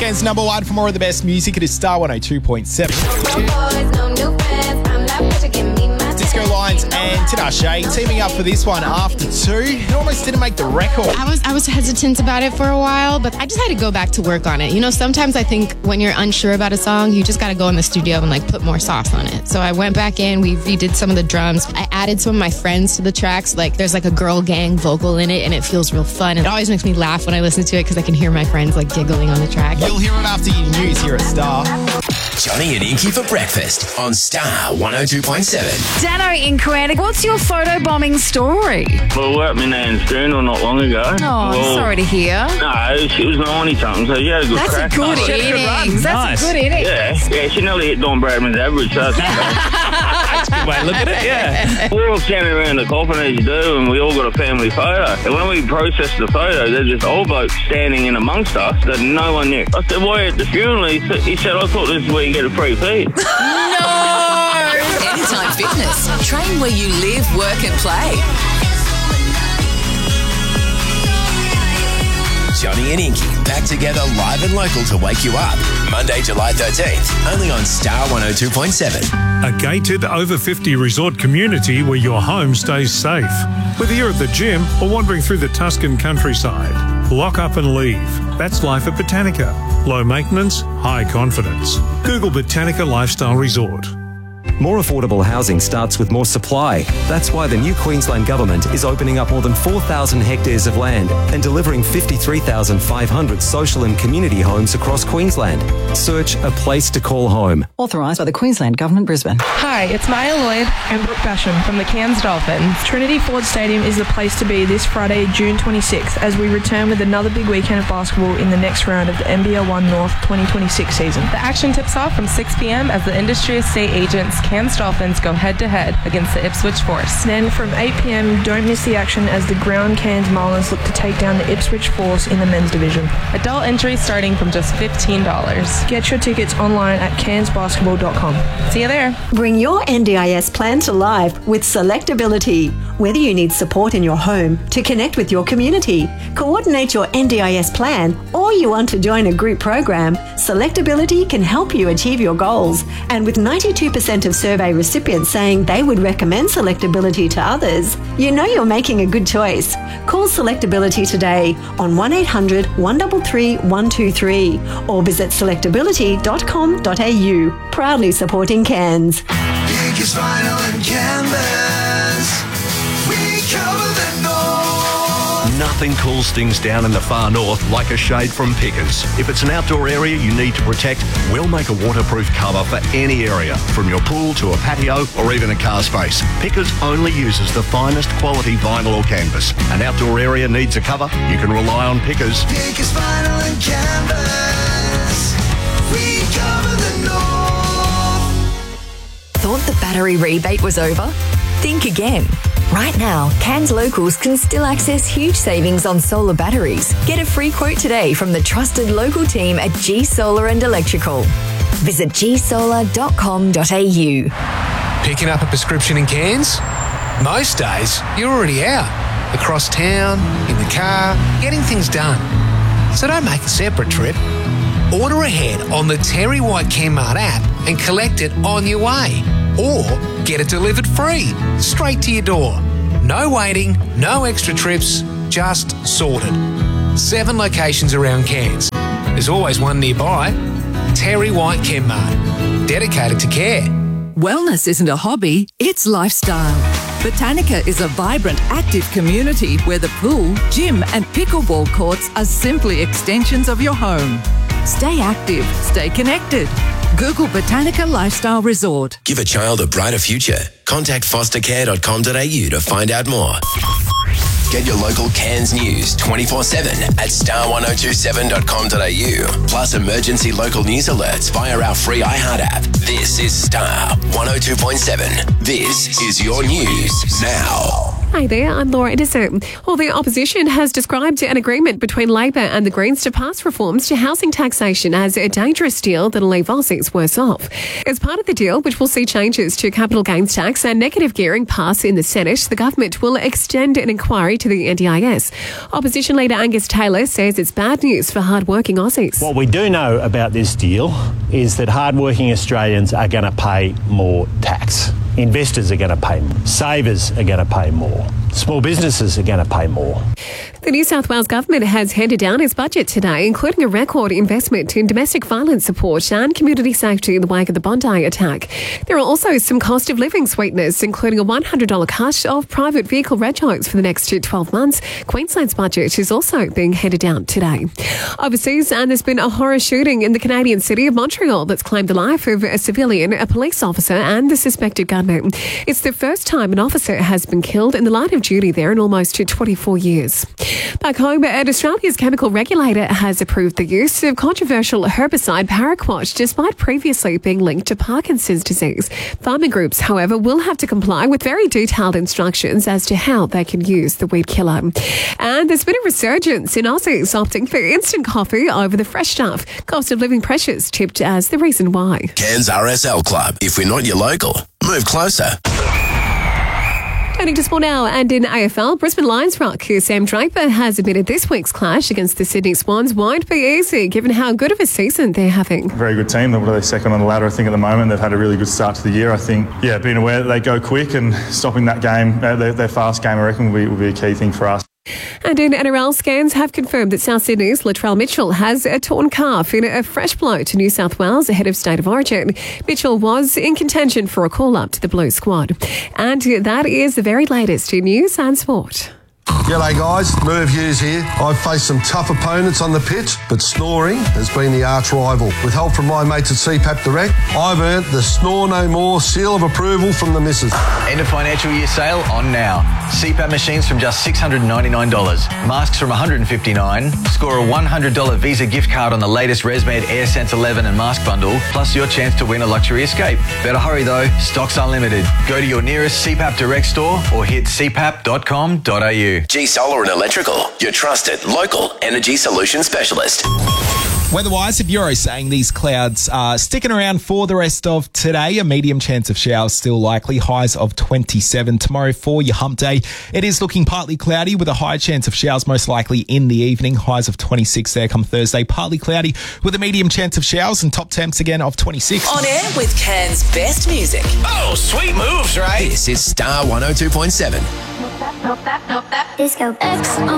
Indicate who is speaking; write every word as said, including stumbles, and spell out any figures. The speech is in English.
Speaker 1: Cairns number one. For more of the best music, it is Star one oh two point seven. Disco Lions and Tinashe teaming up for this one after two. It almost didn't make the record.
Speaker 2: I was I was hesitant about it for a while, but I just had to go back to work on it. You know, sometimes I think when you're unsure about a song, you just got to go in the studio and like put more sauce on it. So I went back in, we redid some of the drums. I added some of my friends to the tracks. Like there's like a girl gang vocal in it and it feels real fun. It always makes me laugh when I listen to it because I can hear my friends like giggling on the track.
Speaker 1: You'll hear it after your news here at Star.
Speaker 3: Johnny and Inky for breakfast on Star one oh two point seven.
Speaker 4: Dano in Koenig, what's your photobombing story?
Speaker 5: Well, we're at my nan's funeral not long ago.
Speaker 4: Oh,
Speaker 5: well,
Speaker 4: I'm sorry to hear.
Speaker 5: No, she was ninety-something, so you had a good
Speaker 4: That's
Speaker 5: crack.
Speaker 4: a good innings. That's
Speaker 6: Nice.
Speaker 4: a good innings.
Speaker 5: Yeah, yeah, she nearly hit Don Bradman's average, so that's
Speaker 6: That's a good way to look at it, yeah.
Speaker 5: we're all standing around the coffin as you do, and we all got a family photo. And when we processed the photo, there's this old bloke standing in amongst us that no one knew. I said, why at the funeral? He said, he said I thought this is where you get a free feed.
Speaker 7: Anytime Fitness. Train where you live, work and play.
Speaker 3: Johnny and Inky back together live and local to wake you up. Monday, July thirteenth, only on Star one oh two point seven.
Speaker 8: A gated over fifty resort community where your home stays safe. Whether you're at the gym or wandering through the Tuscan countryside, lock up and leave. That's life at Botanica. Low maintenance, high confidence. Google Botanica Lifestyle Resort.
Speaker 9: More affordable housing starts with more supply. That's why the new Queensland Government is opening up more than four thousand hectares of land and delivering fifty-three thousand five hundred social and community homes across Queensland. Search a place to call home.
Speaker 10: Authorised by the Queensland Government, Brisbane.
Speaker 11: Hi, it's Maya Lloyd and Brooke Basham from the Cairns Dolphins. Trinity Ford Stadium is the place to be this Friday, June twenty-sixth, as we return with another big weekend of basketball in the next round of the N B L one North twenty twenty-six season.
Speaker 12: The action tips off from six p.m. as the industry estate agents Cairns Dolphins go head-to-head against the Ipswich Force.
Speaker 11: Then from eight p.m, don't miss the action as the Ground Cairns Marlins look to take down the Ipswich Force in the men's division.
Speaker 12: Adult entry starting from just fifteen dollars.
Speaker 11: Get your tickets online at cairns basketball dot com.
Speaker 12: See you there.
Speaker 13: Bring your N D I S plan to life with Selectability. Whether you need support in your home to connect with your community, coordinate your N D I S plan, or you want to join a group program, Selectability can help you achieve your goals. And with ninety-two percent of survey recipients saying they would recommend Selectability to others, you know you're making a good choice. Call Selectability today on one eight hundred, one three three, one two three or visit selectability dot com dot a u. Proudly supporting Cairns.
Speaker 14: Biggest vinyl and canvas. We cover the north.
Speaker 15: Nothing cools things down in the far north like a shade from Pickers. If it's an outdoor area you need to protect, we'll make a waterproof cover for any area, from your pool to a patio or even a car space. Pickers only uses the finest quality vinyl or canvas. An outdoor area needs a cover, you can rely on Pickers.
Speaker 14: Biggest vinyl and canvas. We cover the north.
Speaker 4: Thought the battery rebate was over? Think again. Right now, Cairns locals can still access huge savings on solar batteries. Get a free quote today from the trusted local team at G Solar and Electrical. Visit g solar dot com dot a u.
Speaker 16: Picking up a prescription in Cairns? Most days, you're already out. Across town, in the car, getting things done. So don't make a separate trip. Order ahead on the Terry White Chemmart app and collect it on your way. Or get it delivered free, straight to your door. No waiting, no extra trips, just sorted. Seven locations around Cairns. There's always one nearby. Terry White Chemmart, dedicated to care.
Speaker 17: Wellness isn't a hobby, it's lifestyle. Botanica is a vibrant, active community where the pool, gym and pickleball courts are simply extensions of your home. Stay active, stay connected. Google Botanica Lifestyle Resort.
Speaker 3: Give a child a brighter future. Contact foster care dot com dot a u to find out more. Get your local Cairns news twenty-four seven at star one oh two seven dot com dot a u. Plus emergency local news alerts via our free iHeart app. This is Star one oh two point seven. This is your news now.
Speaker 18: Hi there, I'm Laura Edison. Well, the opposition has described an agreement between Labor and the Greens to pass reforms to housing taxation as a dangerous deal that'll leave Aussies worse off. As part of the deal, which will see changes to capital gains tax and negative gearing pass in the Senate, the government will extend an inquiry to the N D I S. Opposition leader Angus Taylor says it's bad news for hard-working Aussies.
Speaker 19: What we do know about this deal is that hard-working Australians are going to pay more tax. Investors are going to pay more. Savers are going to pay more. Small businesses are going to pay more.
Speaker 18: The New South Wales government has handed down its budget today, including a record investment in domestic violence support and community safety in the wake of the Bondi attack. There are also some cost of living sweeteners, including a one hundred dollars cut of private vehicle regos for the next twelve months. Queensland's budget is also being handed down today. Overseas, and there's been a horror shooting in the Canadian city of Montreal that's claimed the life of a civilian, a police officer and the suspected gunman. It's the first time an officer has been killed in the line of duty there in almost twenty-four years. Back home, Australia's chemical regulator has approved the use of controversial herbicide Paraquat, despite previously being linked to Parkinson's disease. Farming groups, however, will have to comply with very detailed instructions as to how they can use the weed killer. And there's been a resurgence in Aussies opting for instant coffee over the fresh stuff. Cost of living pressures tipped as the reason why.
Speaker 3: Cairns R S L Club. If we're not your local, move closer.
Speaker 18: Turning to sport now, and in A F L, Brisbane Lions rock Sam Draper has admitted this week's clash against the Sydney Swans won't be easy, given how good of a season they're having.
Speaker 20: Very good team. They're second on the ladder, I think, at the moment. They've had a really good start to the year. I think, yeah, being aware that they go quick and stopping that game, uh, their, their fast game, I reckon, will be, will be a key thing for us.
Speaker 18: And in N R L, scans have confirmed that South Sydney's Latrell Mitchell has a torn calf in a fresh blow to New South Wales ahead of State of Origin. Mitchell was in contention for a call-up to the Blue squad. And that is the very latest in news and sport.
Speaker 21: G'day guys, Merv Hughes here. I've faced some tough opponents on the pitch, but snoring has been the arch rival. With help from my mates at C PAP Direct, I've earned the Snore No More seal of approval from the missus.
Speaker 22: End of financial year sale on now. C PAP machines from just six hundred ninety-nine dollars. Masks from one hundred fifty-nine dollars. Score a one hundred dollars Visa gift card on the latest ResMed AirSense eleven and mask bundle, plus your chance to win a luxury escape. Better hurry though, stock's unlimited. Go to your nearest C PAP Direct store or hit c pap dot com dot a u.
Speaker 3: G Solar and Electrical, your trusted local energy solution specialist.
Speaker 1: Weather-wise, at Bureau saying these clouds are sticking around for the rest of today. A medium chance of showers still likely. Highs of twenty-seven. Tomorrow for your hump day, it is looking partly cloudy with a high chance of showers most likely in the evening. Highs of twenty-six there come Thursday. Partly cloudy with a medium chance of showers and top temps again of twenty-six.
Speaker 7: On air with Cairns' best music.
Speaker 3: Oh, sweet moves, right? This is Star one oh two point seven.
Speaker 23: Disco X on